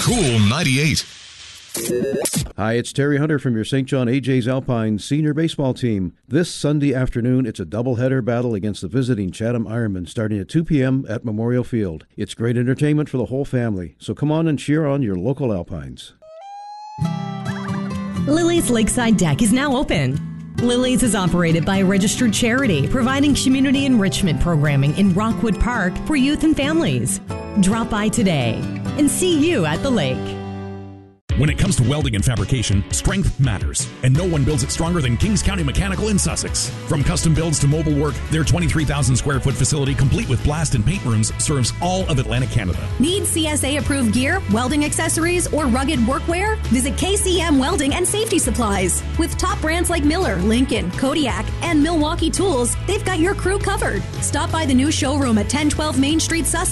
Cool 98. Hi, it's Terry Hunter from your St. John AJ's Alpine senior baseball team. This Sunday afternoon, it's a doubleheader battle against the visiting Chatham Ironmen starting at 2 p.m. at Memorial Field. It's great entertainment for the whole family, so come on and cheer on your local Alpines. Lily's Lakeside Deck is now open. Lily's is operated by a registered charity providing community enrichment programming in Rockwood Park for youth and families. Drop by today and see you at the lake. When it comes to welding and fabrication, strength matters, and no one builds it stronger than Kings County Mechanical in Sussex. From custom builds to mobile work, their 23,000 square foot facility, complete with blast and paint rooms, serves all of Atlantic Canada. Need CSA approved gear, welding accessories, or rugged workwear? Visit KCM Welding and Safety Supplies. With top brands like Miller, Lincoln, Kodiak, and Milwaukee Tools, they've got your crew covered. Stop by the new showroom at 1012 Main Street, Sussex.